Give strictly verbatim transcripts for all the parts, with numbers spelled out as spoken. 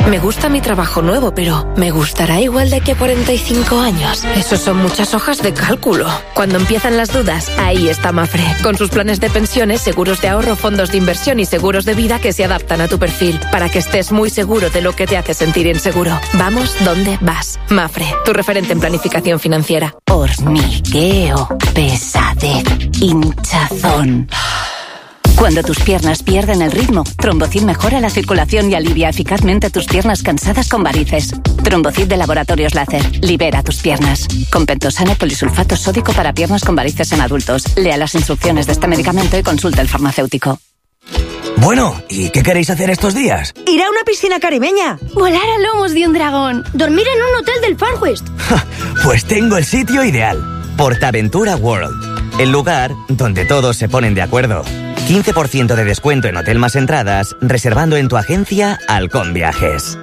Me gusta mi trabajo nuevo, pero ¿me gustará igual de aquí a cuarenta y cinco años? Esos son muchas hojas de cálculo. Cuando empiezan las dudas, ahí está Mafre. Con sus planes de pensiones, seguros de ahorro, fondos de inversión y seguros de vida que se adaptan a tu perfil, para que estés muy seguro de lo que te hace sentir inseguro. Vamos donde vas. Mafre, tu referente en planificación financiera. Hormigueo, pesadez, hinchazón. Cuando tus piernas pierden el ritmo, Trombocid mejora la circulación y alivia eficazmente tus piernas cansadas con varices. Trombocid de Laboratorios Láser. Libera tus piernas. Con Pentosane polisulfato sódico para piernas con varices en adultos. Lea las instrucciones de este medicamento y consulta al farmacéutico. Bueno, ¿y qué queréis hacer estos días? Ir a una piscina caribeña. Volar a lomos de un dragón. Dormir en un hotel del Far West. Pues tengo el sitio ideal. Portaventura World. El lugar donde todos se ponen de acuerdo. quince por ciento de descuento en hotel más entradas, reservando en tu agencia Halcón Viajes.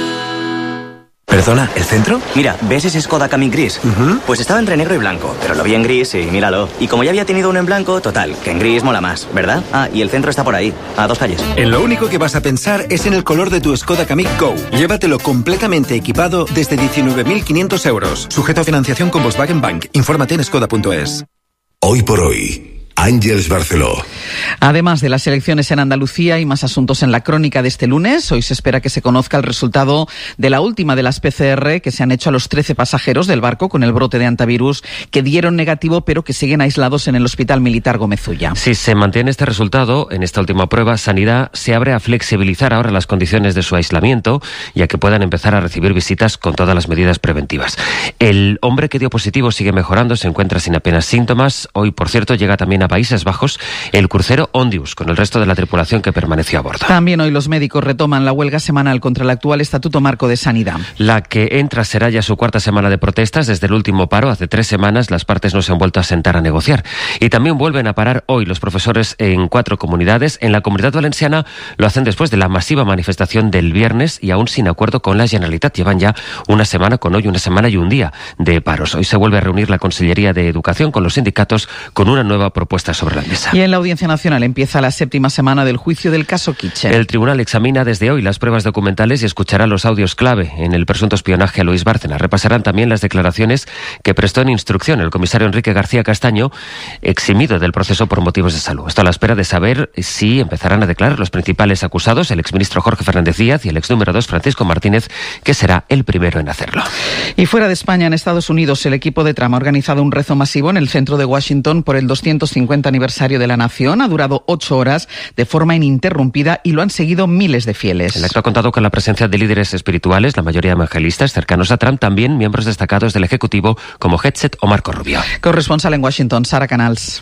Perdona, ¿el centro? Mira, ¿ves ese Skoda Kamiq gris? Uh-huh. Pues estaba entre negro y blanco, pero lo vi en gris y míralo. Y como ya había tenido uno en blanco, total, que en gris mola más, ¿verdad? Ah, y el centro está por ahí, a dos calles. En lo único que vas a pensar es en el color de tu Skoda Kamiq Go. Llévatelo completamente equipado desde diecinueve mil quinientos euros. Sujeto a financiación con Volkswagen Bank. Infórmate en skoda punto es. Hoy por hoy, Ángeles Barceló. Además de las elecciones en Andalucía y más asuntos en la crónica de este lunes, hoy se espera que se conozca el resultado de la última de las P C R que se han hecho a los trece pasajeros del barco con el brote de antivirus que dieron negativo pero que siguen aislados en el Hospital Militar Gómez Ulla. Si se mantiene este resultado, en esta última prueba, Sanidad se abre a flexibilizar ahora las condiciones de su aislamiento y a que puedan empezar a recibir visitas con todas las medidas preventivas. El hombre que dio positivo sigue mejorando, se encuentra sin apenas síntomas. Hoy, por cierto, llega también a Países Bajos el crucero Ondius, con el resto de la tripulación que permaneció a bordo. También hoy los médicos retoman la huelga semanal contra el actual Estatuto Marco de Sanidad. La que entra será ya su cuarta semana de protestas. Desde el último paro, hace tres semanas, las partes no se han vuelto a sentar a negociar. Y también vuelven a parar hoy los profesores en cuatro comunidades. En la Comunidad Valenciana lo hacen después de la masiva manifestación del viernes y aún sin acuerdo con la Generalitat. Llevan ya una semana con hoy, una semana y un día de paros. Hoy se vuelve a reunir la Consellería de Educación con los sindicatos con una nueva propuesta sobre la mesa. Y en la Audiencia Nacional empieza la séptima semana del juicio del caso Kitchen. El tribunal examina desde hoy las pruebas documentales y escuchará los audios clave en el presunto espionaje a Luis Bárcena. Repasarán también las declaraciones que prestó en instrucción el comisario Enrique García Castaño, eximido del proceso por motivos de salud. Está a la espera de saber si empezarán a declarar los principales acusados, el exministro Jorge Fernández Díaz y el ex número dos Francisco Martínez, que será el primero en hacerlo. Y fuera de España, en Estados Unidos, el equipo de Trump ha organizado un rezo masivo en el centro de Washington por el doscientos cincuenta aniversario de la nación. Ha durado ocho horas de forma ininterrumpida y lo han seguido miles de fieles. El acto ha contado con la presencia de líderes espirituales, la mayoría evangelistas cercanos a Trump, también miembros destacados del Ejecutivo como Hegseth o Marco Rubio. Corresponsal en Washington, Sara Canals.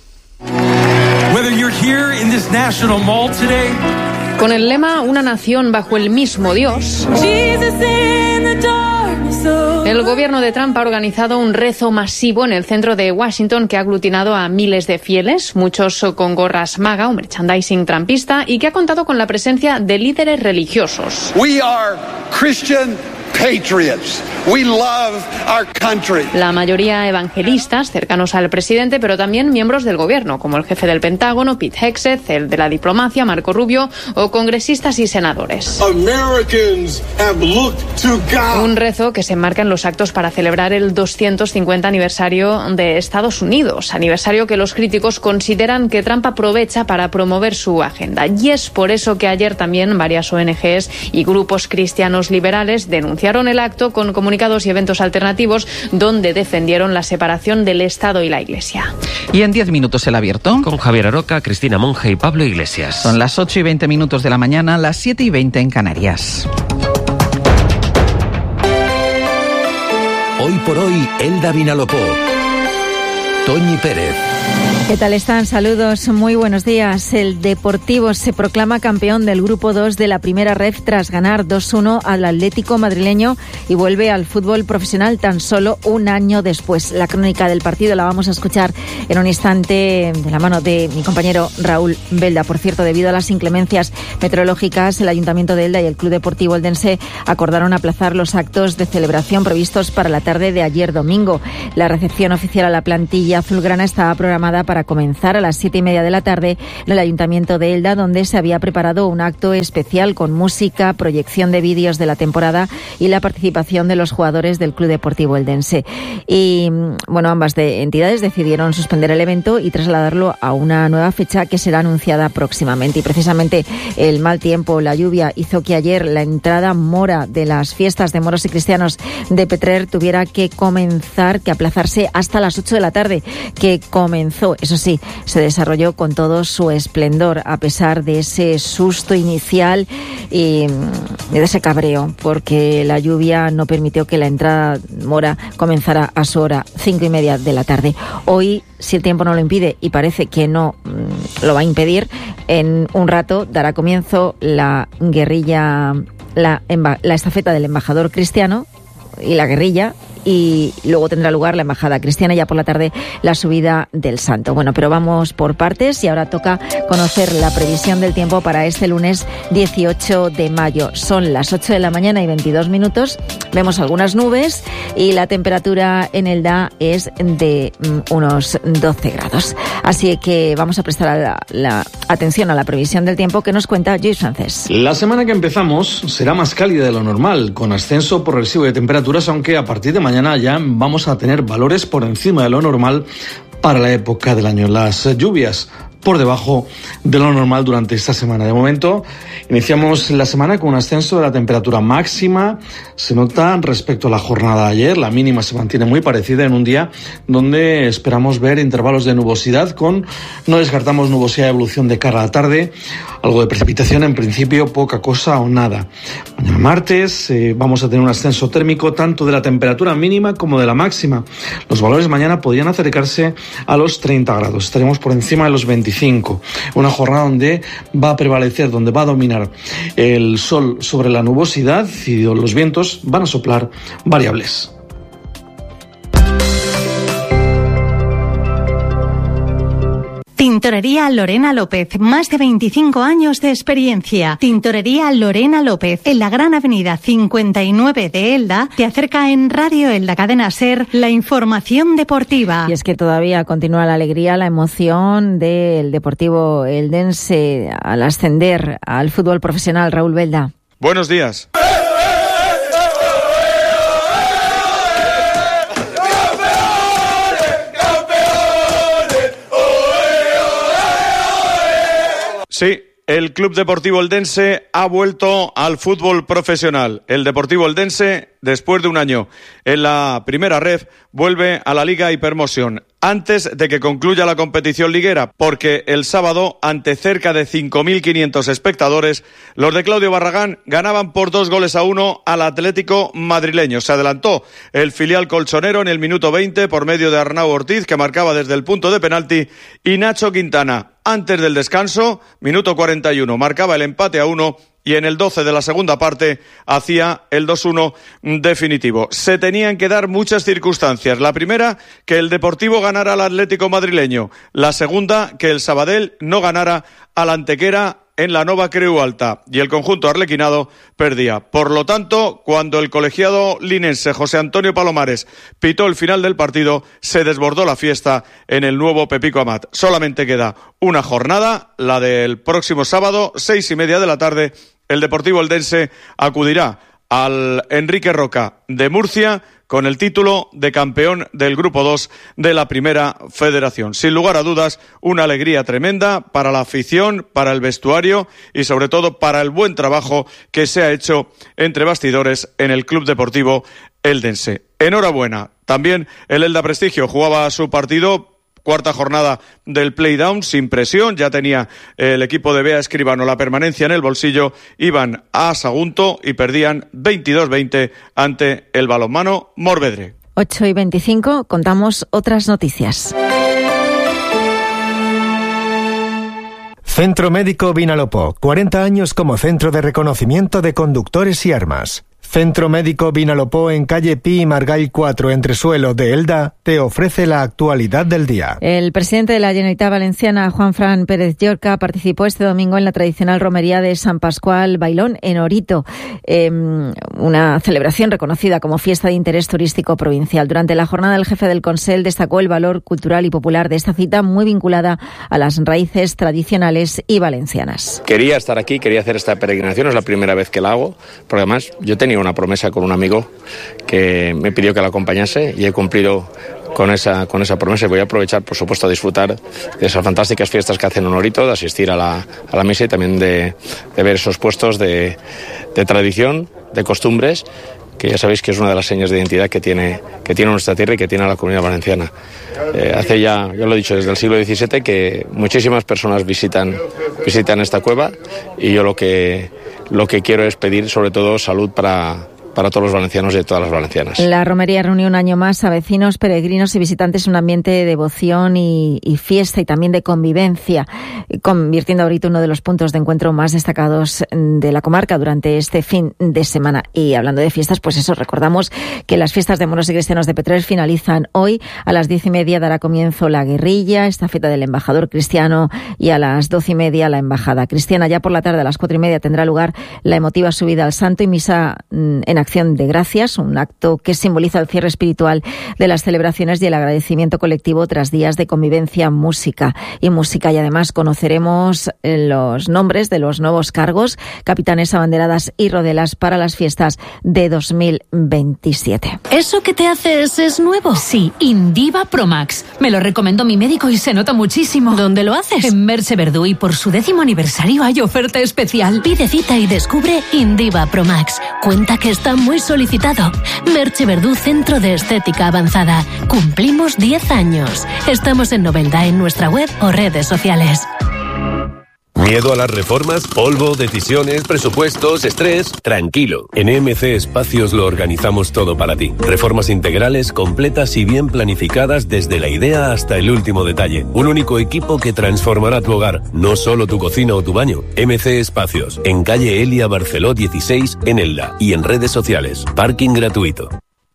Con el lema Una nación bajo el mismo Dios, el gobierno de Trump ha organizado un rezo masivo en el centro de Washington que ha aglutinado a miles de fieles, muchos con gorras MAGA o merchandising trumpista, y que ha contado con la presencia de líderes religiosos. We are Christian patriots. We love our country. La mayoría evangelistas cercanos al presidente, pero también miembros del gobierno, como el jefe del Pentágono, Pete Hegseth, el de la diplomacia, Marco Rubio, o congresistas y senadores. Americans have looked to God. Un rezo que se enmarca en los actos para celebrar el doscientos cincuenta aniversario de Estados Unidos, aniversario que los críticos consideran que Trump aprovecha para promover su agenda. Y es por eso que ayer también varias O N Ges y grupos cristianos liberales denunciaron el acto con comunicados y eventos alternativos donde defendieron la separación del Estado y la Iglesia. Y en diez minutos el abierto. Con Javier Aroca, Cristina Monge y Pablo Iglesias. Son las ocho y veinte minutos de la mañana, las siete y veinte en Canarias. Hoy por hoy, Elda Vinalopó. Toñi Pérez. ¿Qué tal están? Saludos, muy buenos días. El Deportivo se proclama campeón del Grupo dos de la Primera Ref tras ganar dos uno al Atlético madrileño y vuelve al fútbol profesional tan solo un año después. La crónica del partido la vamos a escuchar en un instante de la mano de mi compañero Raúl Belda. Por cierto, debido a las inclemencias meteorológicas, el Ayuntamiento de Elda y el Club Deportivo Eldense acordaron aplazar los actos de celebración previstos para la tarde de ayer domingo. La recepción oficial a la plantilla azulgrana estaba programada para para comenzar a las siete y media de la tarde en el Ayuntamiento de Elda, donde se había preparado un acto especial con música, proyección de vídeos de la temporada y la participación de los jugadores del Club Deportivo Eldense. Y bueno, ambas de entidades decidieron suspender el evento y trasladarlo a una nueva fecha que será anunciada próximamente. Y precisamente el mal tiempo, la lluvia, hizo que ayer la entrada mora de las fiestas de moros y cristianos de Petrer tuviera que comenzar, que aplazarse hasta las ocho de la tarde, que comenzó, eso sí, se desarrolló con todo su esplendor, a pesar de ese susto inicial y de ese cabreo, porque la lluvia no permitió que la entrada mora comenzara a su hora, cinco y media de la tarde. Hoy, si el tiempo no lo impide, y parece que no mmm, lo va a impedir, en un rato dará comienzo la guerrilla, la, la estafeta del embajador cristiano y la guerrilla, y luego tendrá lugar la embajada cristiana, ya por la tarde la subida del santo. Bueno, pero vamos por partes y ahora toca conocer la previsión del tiempo para este lunes dieciocho de mayo. Son las ocho de la mañana y veintidós minutos, vemos algunas nubes y la temperatura en Elda es de mm, unos doce grados. Así que vamos a prestar la, la atención a la previsión del tiempo que nos cuenta Lluís Francés. La semana que empezamos será más cálida de lo normal, con ascenso progresivo de temperaturas, aunque a partir de mañana Mañana ya vamos a tener valores por encima de lo normal para la época del año. Las lluvias por debajo de lo normal durante esta semana. De momento, iniciamos la semana con un ascenso de la temperatura máxima. Se nota respecto a la jornada de ayer. La mínima se mantiene muy parecida en un día donde esperamos ver intervalos de nubosidad con, no descartamos nubosidad de evolución de cara a la tarde. Algo de precipitación, en principio poca cosa o nada. Mañana martes eh, vamos a tener un ascenso térmico tanto de la temperatura mínima como de la máxima. Los valores mañana podrían acercarse a los treinta grados. Estaremos por encima de los veinticinco. Una jornada donde va a prevalecer, donde va a dominar el sol sobre la nubosidad y los vientos van a soplar variables. Tintorería Lorena López, más de veinticinco años de experiencia. Tintorería Lorena López, en la Gran Avenida cincuenta y nueve de Elda, te acerca en Radio Elda Cadena Ser la información deportiva. Y es que todavía continúa la alegría, la emoción del Deportivo Eldense al ascender al fútbol profesional. Raúl Belda. Buenos días. Sí, el Club Deportivo Eldense ha vuelto al fútbol profesional. El Deportivo Eldense, después de un año en la primera ref, vuelve a la Liga Hypermotion antes de que concluya la competición liguera, porque el sábado, ante cerca de cinco mil quinientos espectadores, los de Claudio Barragán ganaban por dos goles a uno al Atlético madrileño. Se adelantó el filial colchonero en el minuto veinte por medio de Arnau Ortiz, que marcaba desde el punto de penalti, y Nacho Quintana, antes del descanso, minuto cuarenta y uno, marcaba el empate a uno, y en el doce de la segunda parte hacía el dos uno definitivo. Se tenían que dar muchas circunstancias. La primera, que el Deportivo ganara al Atlético madrileño. La segunda, que el Sabadell no ganara al Antequera en la Nova Creu Alta, y el conjunto arlequinado perdía. Por lo tanto, cuando el colegiado linense José Antonio Palomares pitó el final del partido, se desbordó la fiesta en el nuevo Pepico Amat. Solamente queda una jornada, la del próximo sábado, seis y media de la tarde. El Deportivo Eldense acudirá al Enrique Roca de Murcia con el título de campeón del Grupo dos de la Primera Federación. Sin lugar a dudas, una alegría tremenda para la afición, para el vestuario y sobre todo para el buen trabajo que se ha hecho entre bastidores en el Club Deportivo Eldense. Enhorabuena. También el Elda Prestigio jugaba su partido. Cuarta jornada del Playdown, sin presión, ya tenía el equipo de Bea Escribano la permanencia en el bolsillo, iban a Sagunto y perdían veintidós veinte ante el balonmano Morvedre. ocho y veinticinco, contamos otras noticias. Centro Médico Vinalopó, cuarenta años como centro de reconocimiento de conductores y armas. Centro Médico Vinalopó en calle Pi y Margall cuatro, entresuelo de Elda, te ofrece la actualidad del día. El presidente de la Generalitat Valenciana, Juanfran Pérez Llorca, participó este domingo en la tradicional romería de San Pascual Bailón en Orito, eh, una celebración reconocida como fiesta de interés turístico provincial. Durante la jornada, el jefe del Consell destacó el valor cultural y popular de esta cita, muy vinculada a las raíces tradicionales y valencianas. Quería estar aquí, quería hacer esta peregrinación, es la primera vez que la hago, porque además yo tenía una promesa con un amigo que me pidió que la acompañase y he cumplido con esa, con esa promesa. Voy a aprovechar, por supuesto, a disfrutar de esas fantásticas fiestas que hacen en Orito, de asistir a la, a la misa y también de, de ver esos puestos de, de tradición, de costumbres, que ya sabéis que es una de las señas de identidad que tiene, que tiene nuestra tierra y que tiene la Comunidad Valenciana. Eh, hace ya, yo lo he dicho, desde el siglo diecisiete que muchísimas personas visitan, visitan esta cueva y yo lo que, lo que quiero es pedir sobre todo salud para... para todos los valencianos y de todas las valencianas. La romería reunió un año más a vecinos, peregrinos y visitantes en un ambiente de devoción y, y fiesta y también de convivencia, convirtiendo ahorita uno de los puntos de encuentro más destacados de la comarca durante este fin de semana. Y hablando de fiestas, pues eso, recordamos que las fiestas de moros y cristianos de Petrer finalizan hoy. A las diez y media dará comienzo la guerrilla, estafeta del embajador cristiano, y a las doce y media la embajada cristiana. Ya por la tarde, a las cuatro y media, tendrá lugar la emotiva subida al santo y misa en acción de gracias, un acto que simboliza el cierre espiritual de las celebraciones y el agradecimiento colectivo tras días de convivencia, música y música. Y además conoceremos los nombres de los nuevos cargos, capitanes, abanderadas y rodelas para las fiestas de dos mil veintisiete. ¿Eso que te haces es nuevo? Sí, Indiva Pro Max. Me lo recomendó mi médico y se nota muchísimo. ¿Dónde lo haces? En Merche Verdú, y por su décimo aniversario hay oferta especial. Pide cita y descubre Indiva Pro Max. Cuenta que está muy solicitado. Merche Verdú, Centro de Estética Avanzada. Cumplimos diez años. Estamos en Novelda, en nuestra web o redes sociales. ¿Miedo a las reformas? ¿Polvo? ¿Decisiones? ¿Presupuestos? ¿Estrés? Tranquilo. En E M C Espacios lo organizamos todo para ti. Reformas integrales, completas y bien planificadas desde la idea hasta el último detalle. Un único equipo que transformará tu hogar, no solo tu cocina o tu baño. E M C Espacios, en calle Elia Barceló dieciséis, en Elda, y en redes sociales. Parking gratuito.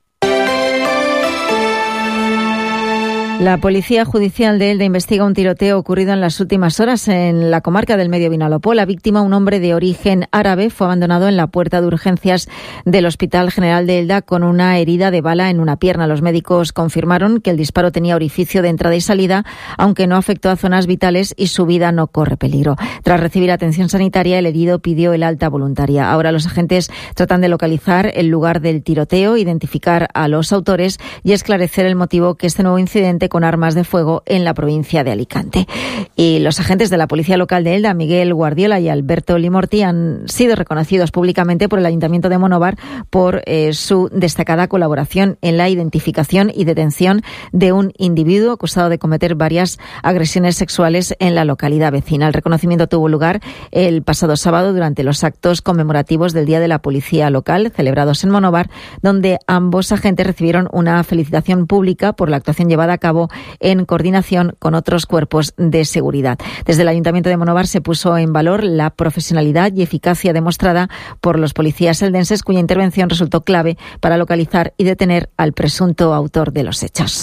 La Policía Judicial de Elda investiga un tiroteo ocurrido en las últimas horas en la comarca del Medio Vinalopó. La víctima, un hombre de origen árabe, fue abandonado en la puerta de urgencias del Hospital General de Elda con una herida de bala en una pierna. Los médicos confirmaron que el disparo tenía orificio de entrada y salida, aunque no afectó a zonas vitales y su vida no corre peligro. Tras recibir atención sanitaria, el herido pidió el alta voluntaria. Ahora los agentes tratan de localizar el lugar del tiroteo, identificar a los autores y esclarecer el motivo que este nuevo incidente con armas de fuego en la provincia de Alicante. Y los agentes de la Policía Local de Elda, Miguel Guardiola y Alberto Limorti, han sido reconocidos públicamente por el Ayuntamiento de Monóvar por eh, su destacada colaboración en la identificación y detención de un individuo acusado de cometer varias agresiones sexuales en la localidad vecina. El reconocimiento tuvo lugar el pasado sábado durante los actos conmemorativos del Día de la Policía Local, celebrados en Monóvar, donde ambos agentes recibieron una felicitación pública por la actuación llevada a cabo en coordinación con otros cuerpos de seguridad. Desde el Ayuntamiento de Monóvar se puso en valor la profesionalidad y eficacia demostrada por los policías eldenses, cuya intervención resultó clave para localizar y detener al presunto autor de los hechos.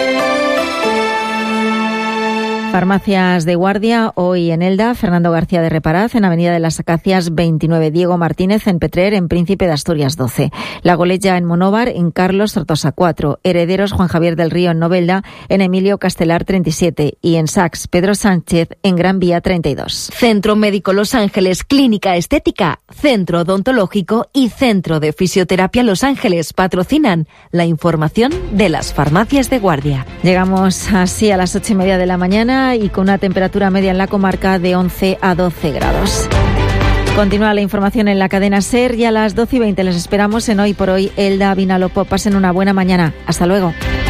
Farmacias de guardia hoy en Elda, Fernando García de Reparaz, en Avenida de las Acacias veintinueve, Diego Martínez en Petrer, en Príncipe de Asturias doce, La Goleya en Monóvar, en Carlos Tortosa cuatro, Herederos Juan Javier del Río en Novelda, en Emilio Castelar treinta y siete y en Sax Pedro Sánchez en Gran Vía treinta y dos. Centro Médico Los Ángeles, Clínica Estética, Centro Odontológico y Centro de Fisioterapia Los Ángeles patrocinan la información de las farmacias de guardia. Llegamos así a las ocho y media de la mañana y con una temperatura media en la comarca de once a doce grados. Continúa la información en la cadena SER y a las doce y veinte les esperamos en Hoy por Hoy Elda Vinalopó. Pasen una buena mañana. Hasta luego.